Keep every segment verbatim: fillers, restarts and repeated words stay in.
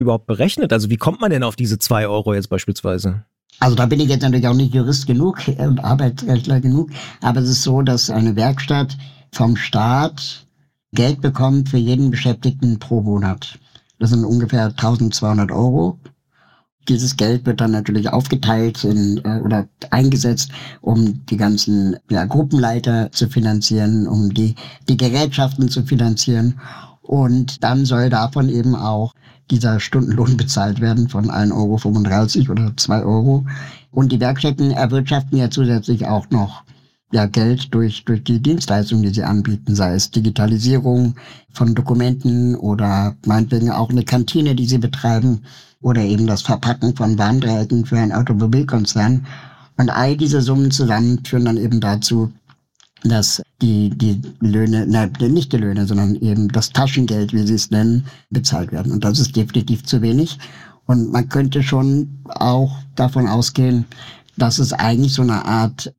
überhaupt berechnet? Also wie kommt man denn auf diese zwei Euro jetzt beispielsweise? Also da bin ich jetzt natürlich auch nicht Jurist genug und Arbeitsrechtler genug, aber es ist so, dass eine Werkstatt vom Staat Geld bekommt für jeden Beschäftigten pro Monat. Das sind ungefähr eintausendzweihundert Euro. Dieses Geld wird dann natürlich aufgeteilt in, oder eingesetzt, um die ganzen ja, Gruppenleiter zu finanzieren, um die, die Gerätschaften zu finanzieren. Und dann soll davon eben auch dieser Stundenlohn bezahlt werden von ein Euro fünfunddreißig oder zwei Euro. Und die Werkstätten erwirtschaften ja zusätzlich auch noch ja, Geld durch, durch die Dienstleistungen, die sie anbieten, sei es Digitalisierung von Dokumenten oder meinetwegen auch eine Kantine, die sie betreiben oder eben das Verpacken von Warndreiecken für einen Automobilkonzern. Und all diese Summen zusammen führen dann eben dazu, dass die, die Löhne, na, nicht die Löhne, sondern eben das Taschengeld, wie sie es nennen, bezahlt werden. Und das ist definitiv zu wenig. Und man könnte schon auch davon ausgehen, dass es eigentlich so eine Art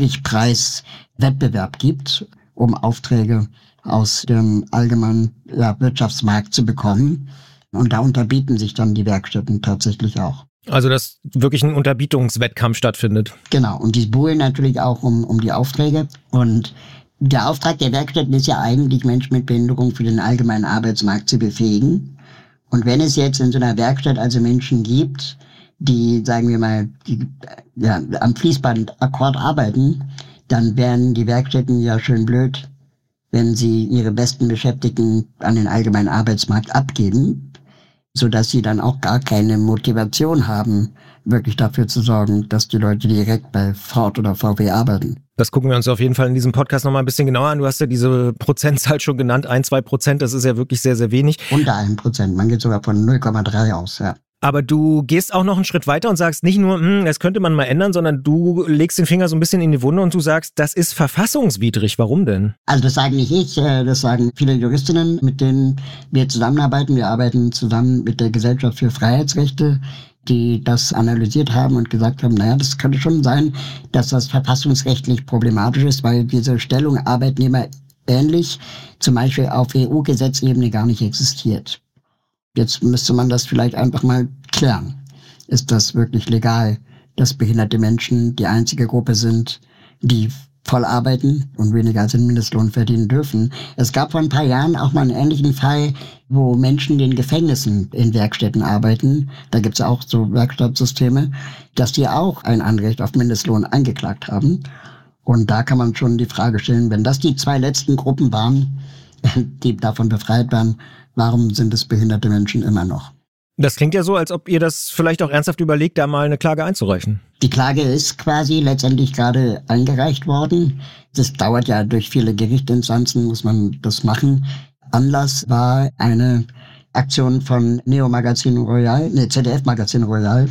Niedrigpreiswettbewerb gibt, um Aufträge aus dem allgemeinen ja, Wirtschaftsmarkt zu bekommen. Und da unterbieten sich dann die Werkstätten tatsächlich auch. Also dass wirklich ein Unterbietungswettkampf stattfindet. Genau, und die buhlen natürlich auch um, um die Aufträge. Und der Auftrag der Werkstätten ist ja eigentlich, Menschen mit Behinderung für den allgemeinen Arbeitsmarkt zu befähigen. Und wenn es jetzt in so einer Werkstatt also Menschen gibt, die, sagen wir mal, die, ja, am Fließband Akkord arbeiten, dann wären die Werkstätten ja schön blöd, wenn sie ihre besten Beschäftigten an den allgemeinen Arbeitsmarkt abgeben, sodass sie dann auch gar keine Motivation haben, wirklich dafür zu sorgen, dass die Leute direkt bei Ford oder V W arbeiten. Das gucken wir uns auf jeden Fall in diesem Podcast nochmal ein bisschen genauer an. Du hast ja diese Prozentzahl schon genannt, ein, zwei Prozent, das ist ja wirklich sehr, sehr wenig. Unter einem Prozent, man geht sogar von null Komma drei aus, ja. Aber du gehst auch noch einen Schritt weiter und sagst nicht nur, hm, das könnte man mal ändern, sondern du legst den Finger so ein bisschen in die Wunde und du sagst, das ist verfassungswidrig. Warum denn? Also das sage nicht ich, das sagen viele Juristinnen, mit denen wir zusammenarbeiten. Wir arbeiten zusammen mit der Gesellschaft für Freiheitsrechte, die das analysiert haben und gesagt haben, naja, das könnte schon sein, dass das verfassungsrechtlich problematisch ist, weil diese Stellung Arbeitnehmer ähnlich zum Beispiel auf E U-Gesetzebene gar nicht existiert. Jetzt müsste man das vielleicht einfach mal klären. Ist das wirklich legal, dass behinderte Menschen die einzige Gruppe sind, die voll arbeiten und weniger als den Mindestlohn verdienen dürfen? Es gab vor ein paar Jahren auch mal einen ähnlichen Fall, wo Menschen in den Gefängnissen in Werkstätten arbeiten. Da gibt's auch so Werkstattsysteme, dass die auch ein Anrecht auf Mindestlohn eingeklagt haben. Und da kann man schon die Frage stellen, wenn das die zwei letzten Gruppen waren, die davon befreit waren, warum sind es behinderte Menschen immer noch? Das klingt ja so, als ob ihr das vielleicht auch ernsthaft überlegt, da mal eine Klage einzureichen. Die Klage ist quasi letztendlich gerade eingereicht worden. Das dauert ja durch viele Gerichtsinstanzen, muss man das machen. Anlass war eine Aktion von Neo Magazin Royal, ne, Z D F Magazin Royal,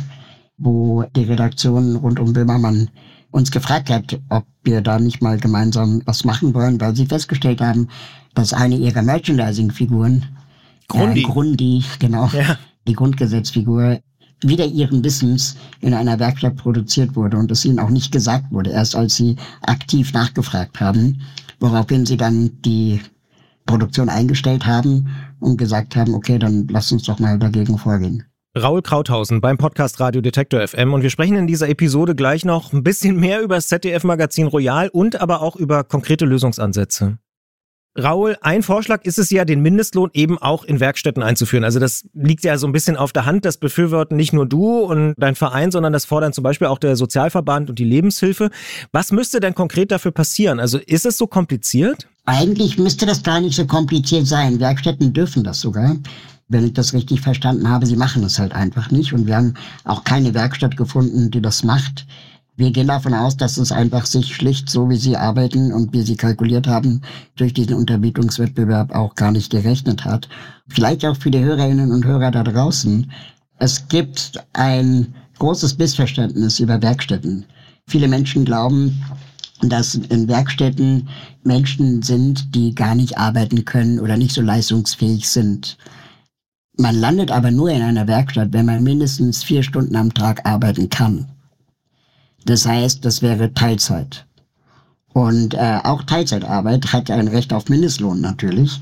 wo die Redaktion rund um Böhmermann uns gefragt hat, ob wir da nicht mal gemeinsam was machen wollen, weil sie festgestellt haben, dass eine ihrer Merchandising-Figuren, Grundi. Äh, Grundi, genau, ja. die Grundgesetzfigur, wieder ihren Wissens in einer Werkstatt produziert wurde und es ihnen auch nicht gesagt wurde, erst als sie aktiv nachgefragt haben, woraufhin sie dann die Produktion eingestellt haben und gesagt haben, okay, dann lasst uns doch mal dagegen vorgehen. Raul Krauthausen beim Podcast Radio Detektor F M und wir sprechen in dieser Episode gleich noch ein bisschen mehr über das Z D F-Magazin Royal und aber auch über konkrete Lösungsansätze. Raul, ein Vorschlag ist es ja, den Mindestlohn eben auch in Werkstätten einzuführen. Also das liegt ja so ein bisschen auf der Hand, das befürworten nicht nur du und dein Verein, sondern das fordern zum Beispiel auch der Sozialverband und die Lebenshilfe. Was müsste denn konkret dafür passieren? Also ist es so kompliziert? Eigentlich müsste das gar nicht so kompliziert sein. Werkstätten dürfen das sogar. Wenn ich das richtig verstanden habe, sie machen es halt einfach nicht. Und wir haben auch keine Werkstatt gefunden, die das macht. Wir gehen davon aus, dass es einfach sich schlicht so, wie sie arbeiten und wie sie kalkuliert haben, durch diesen Unterbietungswettbewerb auch gar nicht gerechnet hat. Vielleicht auch für die Hörerinnen und Hörer da draußen. Es gibt ein großes Missverständnis über Werkstätten. Viele Menschen glauben, dass in Werkstätten Menschen sind, die gar nicht arbeiten können oder nicht so leistungsfähig sind. Man landet aber nur in einer Werkstatt, wenn man mindestens vier Stunden am Tag arbeiten kann. Das heißt, das wäre Teilzeit. Und äh, auch Teilzeitarbeit hat ein Recht auf Mindestlohn natürlich.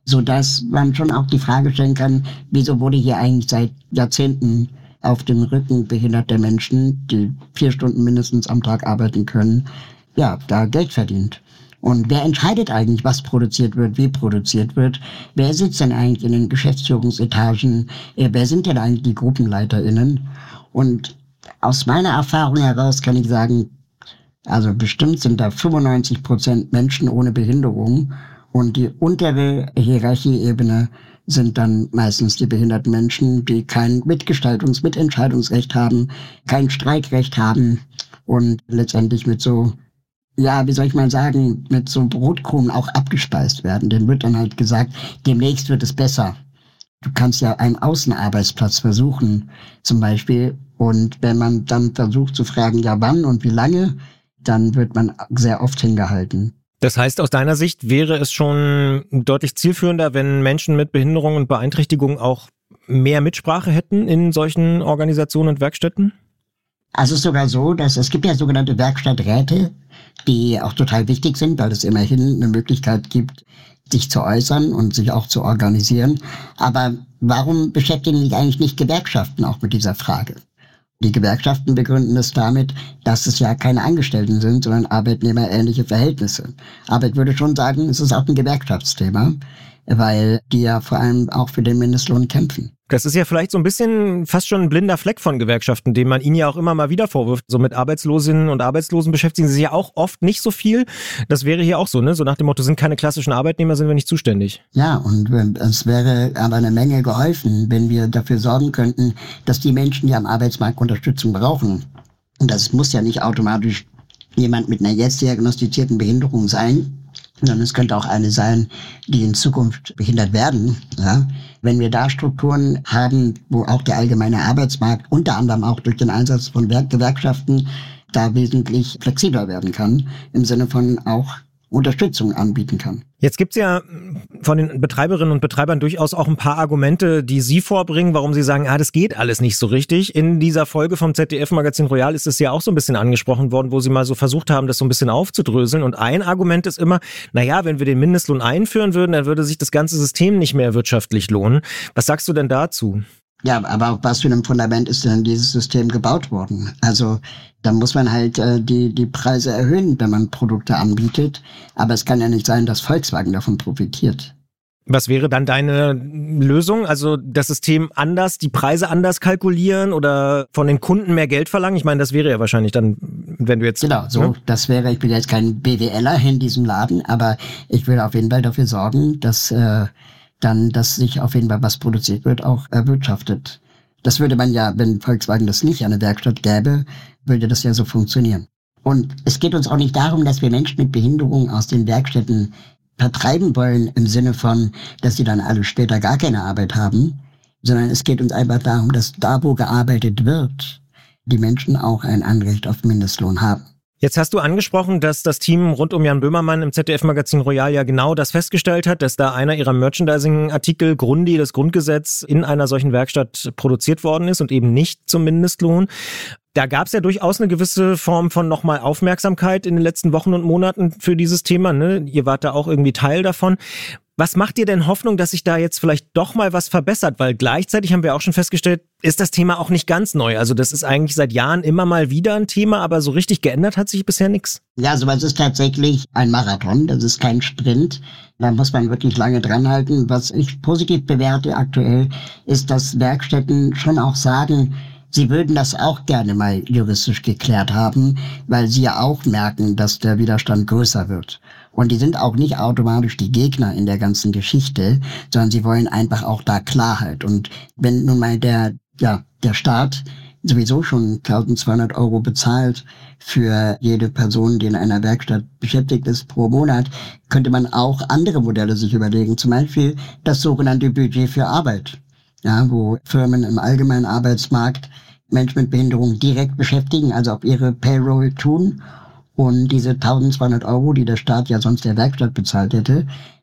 sodass man schon auch die Frage stellen kann, wieso wurde hier eigentlich seit Jahrzehnten auf dem Rücken behinderter Menschen, die vier Stunden mindestens am Tag arbeiten können, ja, da Geld verdient. Und wer entscheidet eigentlich, was produziert wird, wie produziert wird? Wer sitzt denn eigentlich in den Geschäftsführungsetagen? Wer sind denn eigentlich die GruppenleiterInnen? Und aus meiner Erfahrung heraus kann ich sagen, also bestimmt sind da fünfundneunzig Prozent Menschen ohne Behinderung und die untere Hierarchieebene sind dann meistens die behinderten Menschen, die kein Mitgestaltungs-, Mitentscheidungsrecht haben, kein Streikrecht haben und letztendlich mit so, ja, wie soll ich mal sagen, mit so Brotkrumen auch abgespeist werden. Denen wird dann halt gesagt, demnächst wird es besser. Du kannst ja einen Außenarbeitsplatz versuchen, zum Beispiel. Und wenn man dann versucht zu fragen, ja wann und wie lange, dann wird man sehr oft hingehalten. Das heißt, aus deiner Sicht wäre es schon deutlich zielführender, wenn Menschen mit Behinderung und Beeinträchtigung auch mehr Mitsprache hätten in solchen Organisationen und Werkstätten? Also es ist sogar so, dass es gibt ja sogenannte Werkstatträte, die auch total wichtig sind, weil es immerhin eine Möglichkeit gibt, sich zu äußern und sich auch zu organisieren. Aber warum beschäftigen sich eigentlich nicht Gewerkschaften auch mit dieser Frage? Die Gewerkschaften begründen es damit, dass es ja keine Angestellten sind, sondern arbeitnehmerähnliche Verhältnisse. Aber ich würde schon sagen, es ist auch ein Gewerkschaftsthema, weil die ja vor allem auch für den Mindestlohn kämpfen. Das ist ja vielleicht so ein bisschen fast schon ein blinder Fleck von Gewerkschaften, den man ihnen ja auch immer mal wieder vorwirft. So mit Arbeitslosinnen und Arbeitslosen beschäftigen sie sich ja auch oft nicht so viel. Das wäre hier auch so, ne? So nach dem Motto, sind keine klassischen Arbeitnehmer, sind wir nicht zuständig. Ja, und es wäre aber eine Menge geholfen, wenn wir dafür sorgen könnten, dass die Menschen, die am Arbeitsmarkt Unterstützung brauchen, und das muss ja nicht automatisch jemand mit einer jetzt diagnostizierten Behinderung sein, sondern es könnte auch eine sein, die in Zukunft behindert werden. Ja? Wenn wir da Strukturen haben, wo auch der allgemeine Arbeitsmarkt unter anderem auch durch den Einsatz von Gewerkschaften da wesentlich flexibler werden kann, im Sinne von auch Unterstützung anbieten kann. Jetzt gibt's ja von den Betreiberinnen und Betreibern durchaus auch ein paar Argumente, die Sie vorbringen, warum Sie sagen, ah, das geht alles nicht so richtig. In dieser Folge vom Z D F-Magazin Royal ist es ja auch so ein bisschen angesprochen worden, wo Sie mal so versucht haben, das so ein bisschen aufzudröseln. Und ein Argument ist immer, naja, wenn wir den Mindestlohn einführen würden, dann würde sich das ganze System nicht mehr wirtschaftlich lohnen. Was sagst du denn dazu? Ja, aber auf was für einem Fundament ist denn dieses System gebaut worden? Also da muss man halt äh, die die Preise erhöhen, wenn man Produkte anbietet. Aber es kann ja nicht sein, dass Volkswagen davon profitiert. Was wäre dann deine Lösung? Also das System anders, die Preise anders kalkulieren oder von den Kunden mehr Geld verlangen? Ich meine, das wäre ja wahrscheinlich dann, wenn du jetzt... Genau, so, ne? Das wäre, ich bin jetzt kein BWLer in diesem Laden, aber ich würde auf jeden Fall dafür sorgen, dass... Äh, dann, dass sich auf jeden Fall was produziert wird, auch erwirtschaftet. Das würde man ja, wenn Volkswagen das nicht an der Werkstatt gäbe, würde das ja so funktionieren. Und es geht uns auch nicht darum, dass wir Menschen mit Behinderung aus den Werkstätten vertreiben wollen, im Sinne von, dass sie dann alle später gar keine Arbeit haben, sondern es geht uns einfach darum, dass da, wo gearbeitet wird, die Menschen auch ein Anrecht auf Mindestlohn haben. Jetzt hast du angesprochen, dass das Team rund um Jan Böhmermann im Z D F-Magazin Royal ja genau das festgestellt hat, dass da einer ihrer Merchandising-Artikel, Grundi, das Grundgesetz, in einer solchen Werkstatt produziert worden ist und eben nicht zum Mindestlohn. Da gab es ja durchaus eine gewisse Form von nochmal Aufmerksamkeit in den letzten Wochen und Monaten für dieses Thema, ne? Ihr wart da auch irgendwie Teil davon. Was macht dir denn Hoffnung, dass sich da jetzt vielleicht doch mal was verbessert? Weil gleichzeitig haben wir auch schon festgestellt, ist das Thema auch nicht ganz neu. Also das ist eigentlich seit Jahren immer mal wieder ein Thema, aber so richtig geändert hat sich bisher nichts. Ja, sowas ist tatsächlich ein Marathon, das ist kein Sprint. Da muss man wirklich lange dranhalten. Was ich positiv bewerte aktuell, ist, dass Werkstätten schon auch sagen, sie würden das auch gerne mal juristisch geklärt haben, weil sie ja auch merken, dass der Widerstand größer wird. Und die sind auch nicht automatisch die Gegner in der ganzen Geschichte, sondern sie wollen einfach auch da Klarheit. Und wenn nun mal der, ja, der Staat sowieso schon eintausendzweihundert Euro bezahlt für jede Person, die in einer Werkstatt beschäftigt ist pro Monat, könnte man auch andere Modelle sich überlegen. Zum Beispiel das sogenannte Budget für Arbeit, ja, wo Firmen im allgemeinen Arbeitsmarkt Menschen mit Behinderung direkt beschäftigen, also auf ihre Payroll tun. Und diese eintausendzweihundert Euro, die der Staat ja sonst der Werkstatt bezahlt hätte,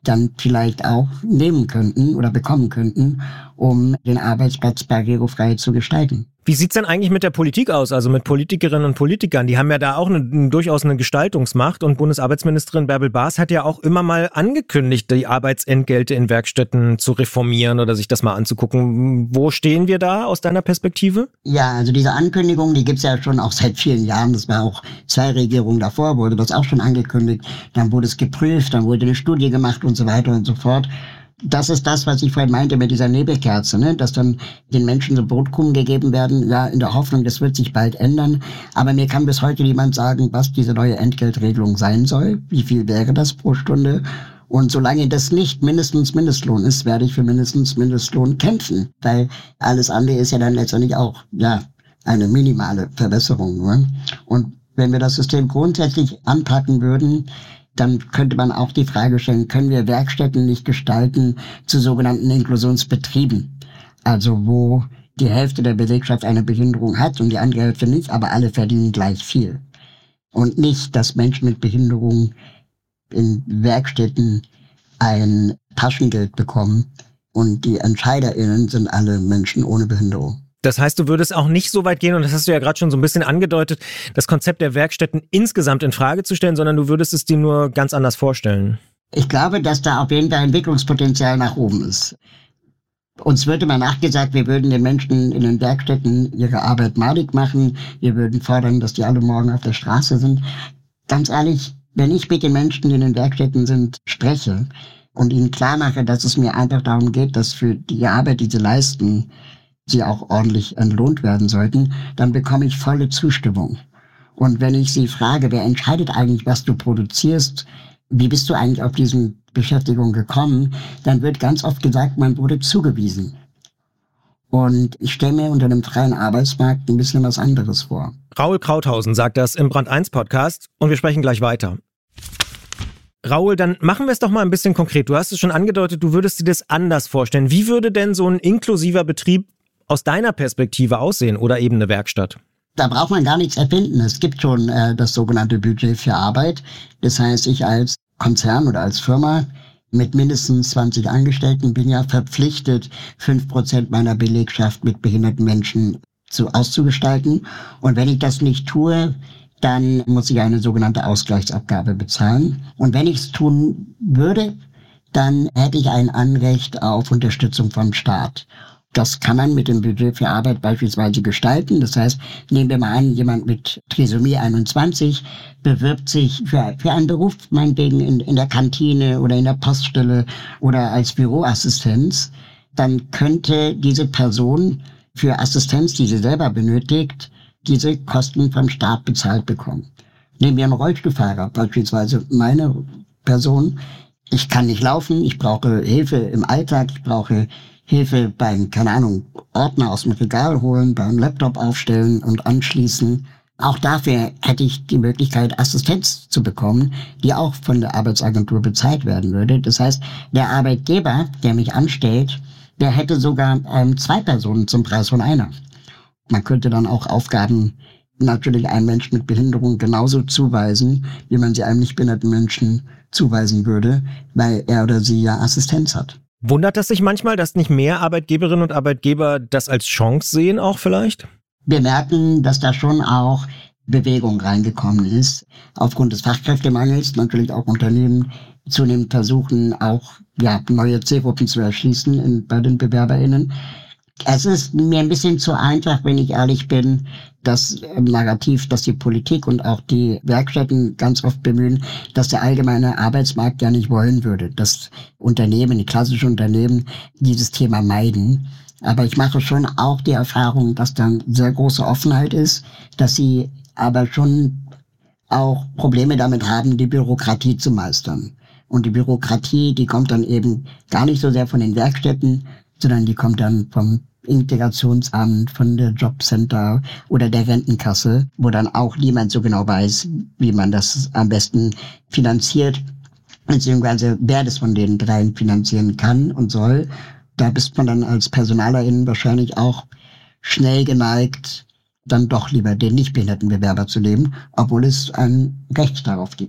dann vielleicht auch nehmen könnten oder bekommen könnten, um den Arbeitsplatz barrierefrei zu gestalten. Wie sieht's denn eigentlich mit der Politik aus, also mit Politikerinnen und Politikern? Die haben ja da auch eine, durchaus eine Gestaltungsmacht und Bundesarbeitsministerin Bärbel Baas hat ja auch immer mal angekündigt, die Arbeitsentgelte in Werkstätten zu reformieren oder sich das mal anzugucken. Wo stehen wir da aus deiner Perspektive? Ja, also diese Ankündigung, die gibt's ja schon auch seit vielen Jahren. Das war auch zwei Regierungen davor, wurde das auch schon angekündigt. Dann wurde es geprüft, dann wurde eine Studie gemacht und so weiter und so fort. Das ist das, was ich vorhin meinte mit dieser Nebelkerze, ne? Dass dann den Menschen so Brotkrumen gegeben werden, ja, in der Hoffnung, das wird sich bald ändern. Aber mir kann bis heute niemand sagen, was diese neue Entgeltregelung sein soll. Wie viel wäre das pro Stunde? Und solange das nicht mindestens Mindestlohn ist, werde ich für mindestens Mindestlohn kämpfen. Weil alles andere ist ja dann letztendlich auch, ja, eine minimale Verbesserung, ne? Und wenn wir das System grundsätzlich anpacken würden, dann könnte man auch die Frage stellen, können wir Werkstätten nicht gestalten zu sogenannten Inklusionsbetrieben? Also wo die Hälfte der Belegschaft eine Behinderung hat und die andere Hälfte nicht, aber alle verdienen gleich viel. Und nicht, dass Menschen mit Behinderung in Werkstätten ein Taschengeld bekommen und die EntscheiderInnen sind alle Menschen ohne Behinderung. Das heißt, du würdest auch nicht so weit gehen, und das hast du ja gerade schon so ein bisschen angedeutet, das Konzept der Werkstätten insgesamt in Frage zu stellen, sondern du würdest es dir nur ganz anders vorstellen. Ich glaube, dass da auf jeden Fall Entwicklungspotenzial nach oben ist. Uns wird immer nachgesagt, wir würden den Menschen in den Werkstätten ihre Arbeit madig machen. Wir würden fordern, dass die alle morgen auf der Straße sind. Ganz ehrlich, wenn ich mit den Menschen, die in den Werkstätten sind, spreche und ihnen klar mache, dass es mir einfach darum geht, dass für die Arbeit, die sie leisten, sie auch ordentlich entlohnt werden sollten, dann bekomme ich volle Zustimmung. Und wenn ich sie frage, wer entscheidet eigentlich, was du produzierst, wie bist du eigentlich auf diese Beschäftigung gekommen, dann wird ganz oft gesagt, man wurde zugewiesen. Und ich stelle mir unter einem freien Arbeitsmarkt ein bisschen was anderes vor. Raoul Krauthausen sagt das im Brand eins Podcast und wir sprechen gleich weiter. Raoul, dann machen wir es doch mal ein bisschen konkret. Du hast es schon angedeutet, du würdest dir das anders vorstellen. Wie würde denn so ein inklusiver Betrieb aus deiner Perspektive aussehen oder eben eine Werkstatt? Da braucht man gar nichts erfinden. Es gibt schon äh, das sogenannte Budget für Arbeit. Das heißt, ich als Konzern oder als Firma mit mindestens zwanzig Angestellten bin ja verpflichtet, fünf Prozent meiner Belegschaft mit behinderten Menschen zu, auszugestalten. Und wenn ich das nicht tue, dann muss ich eine sogenannte Ausgleichsabgabe bezahlen. Und wenn ich es tun würde, dann hätte ich ein Anrecht auf Unterstützung vom Staat. Das kann man mit dem Budget für Arbeit beispielsweise gestalten. Das heißt, nehmen wir mal an, jemand mit Trisomie einundzwanzig bewirbt sich für, für einen Beruf, meinetwegen in, in der Kantine oder in der Poststelle oder als Büroassistenz. Dann könnte diese Person für Assistenz, die sie selber benötigt, diese Kosten vom Staat bezahlt bekommen. Nehmen wir einen Rollstuhlfahrer, beispielsweise meine Person. Ich kann nicht laufen, ich brauche Hilfe im Alltag, ich brauche Hilfe beim, keine Ahnung, Ordner aus dem Regal holen, beim Laptop aufstellen und anschließen. Auch dafür hätte ich die Möglichkeit, Assistenz zu bekommen, die auch von der Arbeitsagentur bezahlt werden würde. Das heißt, der Arbeitgeber, der mich anstellt, der hätte sogar ähm, zwei Personen zum Preis von einer. Man könnte dann auch Aufgaben natürlich einem Menschen mit Behinderung genauso zuweisen, wie man sie einem nicht behinderten Menschen zuweisen würde, weil er oder sie ja Assistenz hat. Wundert das sich manchmal, dass nicht mehr Arbeitgeberinnen und Arbeitgeber das als Chance sehen auch vielleicht? Wir merken, dass da schon auch Bewegung reingekommen ist. Aufgrund des Fachkräftemangels natürlich auch Unternehmen zunehmend versuchen, auch ja, neue Zielgruppen zu erschließen in, bei den BewerberInnen. Es ist mir ein bisschen zu einfach, wenn ich ehrlich bin, das Narrativ, das die Politik und auch die Werkstätten ganz oft bemühen, dass der allgemeine Arbeitsmarkt ja nicht wollen würde, dass Unternehmen, die klassischen Unternehmen, dieses Thema meiden. Aber ich mache schon auch die Erfahrung, dass dann sehr große Offenheit ist, dass sie aber schon auch Probleme damit haben, die Bürokratie zu meistern. Und die Bürokratie, die kommt dann eben gar nicht so sehr von den Werkstätten, sondern die kommt dann vom Integrationsamt, von der Jobcenter oder der Rentenkasse, wo dann auch niemand so genau weiß, wie man das am besten finanziert, beziehungsweise wer das von den dreien finanzieren kann und soll. Da bist man dann als Personalerin wahrscheinlich auch schnell geneigt, dann doch lieber den nicht behinderten Bewerber zu nehmen, obwohl es ein Recht darauf gibt.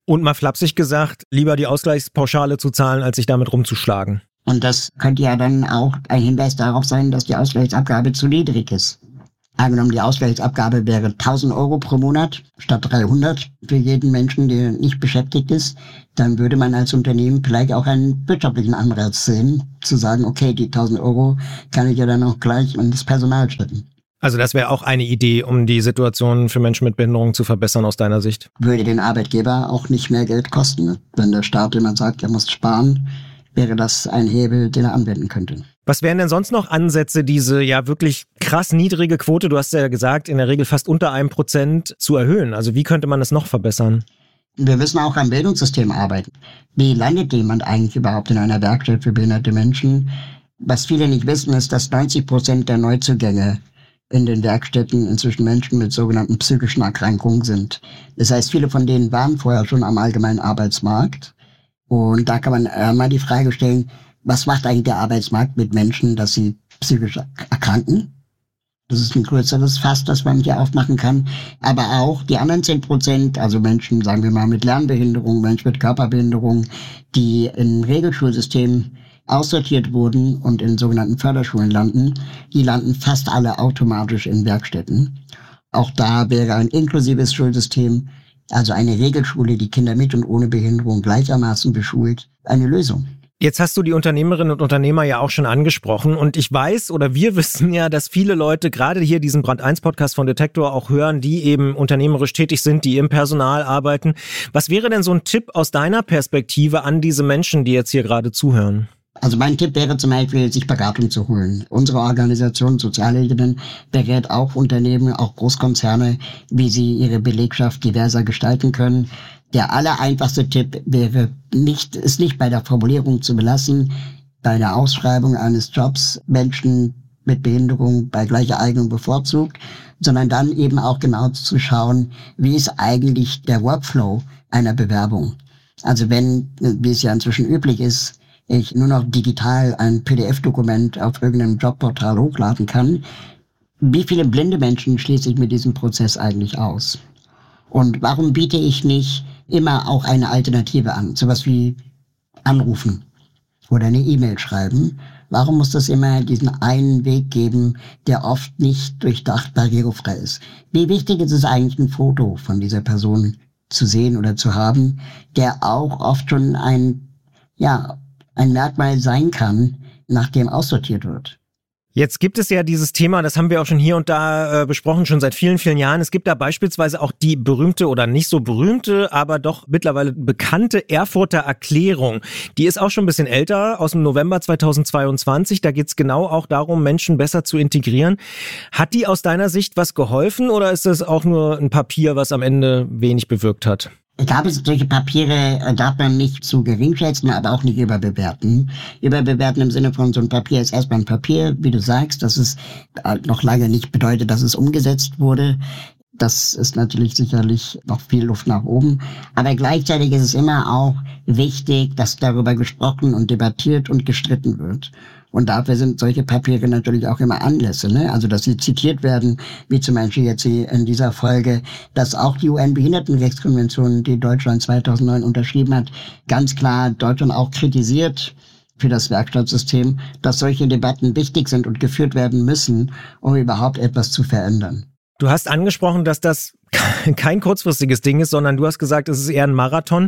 Und mal flapsig gesagt, lieber die Ausgleichspauschale zu zahlen, als sich damit rumzuschlagen. Und das könnte ja dann auch ein Hinweis darauf sein, dass die Ausgleichsabgabe zu niedrig ist. Angenommen, die Ausgleichsabgabe wäre tausend Euro pro Monat statt dreihundert für jeden Menschen, der nicht beschäftigt ist, dann würde man als Unternehmen vielleicht auch einen wirtschaftlichen Anreiz sehen, zu sagen, okay, die tausend Euro kann ich ja dann auch gleich in das Personal stecken. Also das wäre auch eine Idee, um die Situation für Menschen mit Behinderung zu verbessern aus deiner Sicht. Würde den Arbeitgeber auch nicht mehr Geld kosten. Wenn der Staat immer sagt, er muss sparen, wäre das ein Hebel, den er anwenden könnte. Was wären denn sonst noch Ansätze, diese ja wirklich krass niedrige Quote, du hast ja gesagt, in der Regel fast unter einem Prozent zu erhöhen? Also wie könnte man das noch verbessern? Wir müssen auch am Bildungssystem arbeiten. Wie landet jemand eigentlich überhaupt in einer Werkstatt für behinderte Menschen? Was viele nicht wissen, ist, dass neunzig Prozent der Neuzugänge in den Werkstätten inzwischen Menschen mit sogenannten psychischen Erkrankungen sind. Das heißt, viele von denen waren vorher schon am allgemeinen Arbeitsmarkt. Und da kann man äh, mal die Frage stellen, was macht eigentlich der Arbeitsmarkt mit Menschen, dass sie psychisch erkranken? Das ist ein größeres Fass, das man hier aufmachen kann. Aber auch die anderen zehn Prozent, also Menschen, sagen wir mal, mit Lernbehinderung, Menschen mit Körperbehinderung, die im Regelschulsystem aussortiert wurden und in sogenannten Förderschulen landen, die landen fast alle automatisch in Werkstätten. Auch da wäre ein inklusives Schulsystem, also eine Regelschule, die Kinder mit und ohne Behinderung gleichermaßen beschult, eine Lösung. Jetzt hast du die Unternehmerinnen und Unternehmer ja auch schon angesprochen und ich weiß oder wir wissen ja, dass viele Leute gerade hier diesen Brand eins Podcast von Detektor auch hören, die eben unternehmerisch tätig sind, die im Personal arbeiten. Was wäre denn so ein Tipp aus deiner Perspektive an diese Menschen, die jetzt hier gerade zuhören? Also mein Tipp wäre zum Beispiel, sich Beratung zu holen. Unsere Organisation Sozialheldinnen berät auch Unternehmen, auch Großkonzerne, wie sie ihre Belegschaft diverser gestalten können. Der allereinfachste Tipp wäre, nicht, ist nicht bei der Formulierung zu belassen, bei der Ausschreibung eines Jobs Menschen mit Behinderung bei gleicher Eignung bevorzugt, sondern dann eben auch genau zu schauen, wie ist eigentlich der Workflow einer Bewerbung. Also wenn, wie es ja inzwischen üblich ist, ich nur noch digital ein P D F-Dokument auf irgendeinem Jobportal hochladen kann, wie viele blinde Menschen schließe ich mit diesem Prozess eigentlich aus? Und warum biete ich nicht immer auch eine Alternative an? Sowas wie anrufen oder eine E-Mail schreiben. Warum muss das immer diesen einen Weg geben, der oft nicht durchdacht barrierefrei ist? Wie wichtig ist es eigentlich, ein Foto von dieser Person zu sehen oder zu haben, der auch oft schon ein, ja, ein Merkmal sein kann, nach dem aussortiert wird? Jetzt gibt es ja dieses Thema, das haben wir auch schon hier und da äh, besprochen, schon seit vielen, vielen Jahren. Es gibt da beispielsweise auch die berühmte oder nicht so berühmte, aber doch mittlerweile bekannte Erfurter Erklärung. Die ist auch schon ein bisschen älter, aus dem November zweitausendzweiundzwanzig. Da geht es genau auch darum, Menschen besser zu integrieren. Hat die aus deiner Sicht was geholfen oder ist das auch nur ein Papier, was am Ende wenig bewirkt hat? Ich glaube, solche Papiere darf man nicht zu gering schätzen, aber auch nicht überbewerten. Überbewerten im Sinne von, so ein Papier ist erstmal ein Papier, wie du sagst, dass es noch lange nicht bedeutet, dass es umgesetzt wurde. Das ist natürlich sicherlich noch viel Luft nach oben. Aber gleichzeitig ist es immer auch wichtig, dass darüber gesprochen und debattiert und gestritten wird. Und dafür sind solche Papiere natürlich auch immer Anlässe, ne? Also, dass sie zitiert werden, wie zum Beispiel jetzt in dieser Folge, dass auch die U N-Behindertenrechtskonvention, die Deutschland zweitausendneun unterschrieben hat, ganz klar Deutschland auch kritisiert für das Werkstattsystem, dass solche Debatten wichtig sind und geführt werden müssen, um überhaupt etwas zu verändern. Du hast angesprochen, dass das kein kurzfristiges Ding ist, sondern du hast gesagt, es ist eher ein Marathon.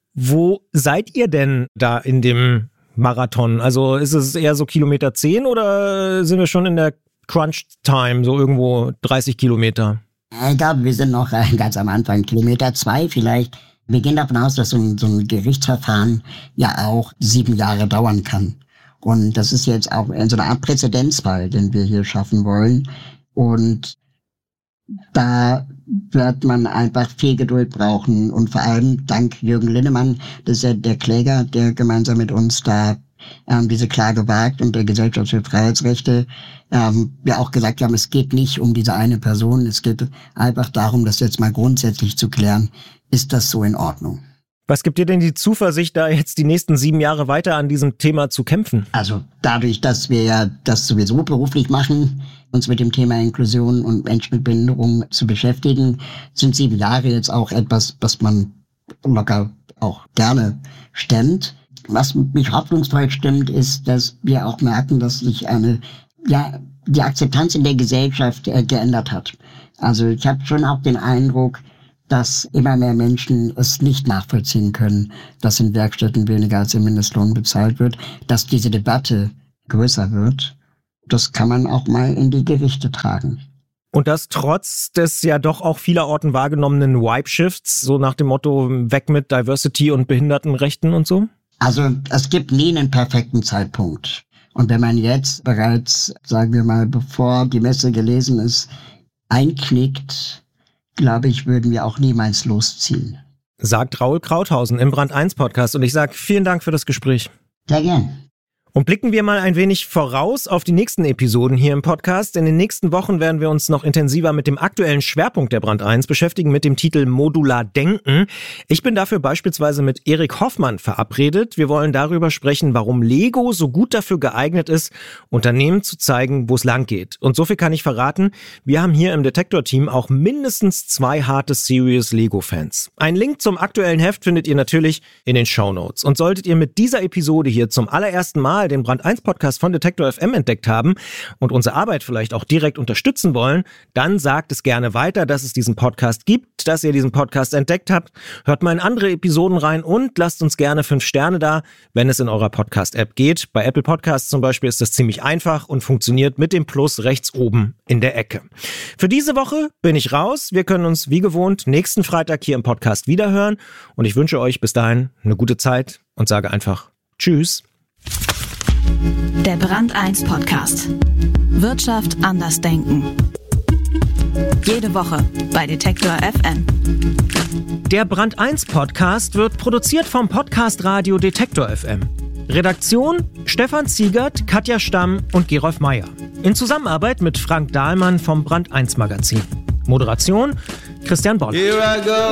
Wo seid ihr denn da in dem Marathon? Also ist es eher so Kilometer zehn oder sind wir schon in der Crunch-Time, so irgendwo dreißig Kilometer? Ich glaube, wir sind noch ganz am Anfang, Kilometer zwei vielleicht. Wir gehen davon aus, dass so ein, so ein Gerichtsverfahren ja auch sieben Jahre dauern kann. Und das ist jetzt auch so eine Art Präzedenzfall, den wir hier schaffen wollen. Und da wird man einfach viel Geduld brauchen und vor allem dank Jürgen Linnemann, das ist ja der Kläger, der gemeinsam mit uns da ähm, diese Klage wagt und der Gesellschaft für Freiheitsrechte, ähm, wir auch gesagt haben, es geht nicht um diese eine Person, es geht einfach darum, das jetzt mal grundsätzlich zu klären, ist das so in Ordnung? Was gibt dir denn die Zuversicht, da jetzt die nächsten sieben Jahre weiter an diesem Thema zu kämpfen? Also dadurch, dass wir ja das sowieso beruflich machen, uns mit dem Thema Inklusion und Menschen mit Behinderung zu beschäftigen, sind sieben Jahre jetzt auch etwas, was man locker auch gerne stemmt. Was mich hoffnungsvoll stimmt, ist, dass wir auch merken, dass sich eine, ja, die Akzeptanz in der Gesellschaft äh, geändert hat. Also ich habe schon auch den Eindruck, dass immer mehr Menschen es nicht nachvollziehen können, dass in Werkstätten weniger als im Mindestlohn bezahlt wird, dass diese Debatte größer wird. Das kann man auch mal in die Gerichte tragen. Und das trotz des ja doch auch vielerorten wahrgenommenen Wipe-Shifts, so nach dem Motto weg mit Diversity und Behindertenrechten und so? Also es gibt nie einen perfekten Zeitpunkt. Und wenn man jetzt bereits, sagen wir mal, bevor die Messe gelesen ist, einknickt, glaube ich, würden wir auch niemals losziehen. Sagt Raoul Krauthausen im Brand eins Podcast. Und ich sage vielen Dank für das Gespräch. Sehr gern. Und blicken wir mal ein wenig voraus auf die nächsten Episoden hier im Podcast. In den nächsten Wochen werden wir uns noch intensiver mit dem aktuellen Schwerpunkt der Brand eins beschäftigen, mit dem Titel Modular Denken. Ich bin dafür beispielsweise mit Erik Hoffmann verabredet. Wir wollen darüber sprechen, warum Lego so gut dafür geeignet ist, Unternehmen zu zeigen, wo es lang geht. Und so viel kann ich verraten, wir haben hier im Detektor-Team auch mindestens zwei harte Serious Lego-Fans. Einen Link zum aktuellen Heft findet ihr natürlich in den Shownotes. Und solltet ihr mit dieser Episode hier zum allerersten Mal den Brand eins Podcast von Detektor F M entdeckt haben und unsere Arbeit vielleicht auch direkt unterstützen wollen, dann sagt es gerne weiter, dass es diesen Podcast gibt, dass ihr diesen Podcast entdeckt habt. Hört mal in andere Episoden rein und lasst uns gerne fünf Sterne da, wenn es in eurer Podcast-App geht. Bei Apple Podcasts zum Beispiel ist das ziemlich einfach und funktioniert mit dem Plus rechts oben in der Ecke. Für diese Woche bin ich raus. Wir können uns wie gewohnt nächsten Freitag hier im Podcast wiederhören und ich wünsche euch bis dahin eine gute Zeit und sage einfach Tschüss. Der Brand eins Podcast. Wirtschaft anders denken. Jede Woche bei Detektor F M. Der Brand eins Podcast wird produziert vom Podcast Radio Detektor F M. Redaktion Stefan Ziegert, Katja Stamm und Gerolf Meyer. In Zusammenarbeit mit Frank Dahlmann vom Brand eins Magazin. Moderation Christian Boll.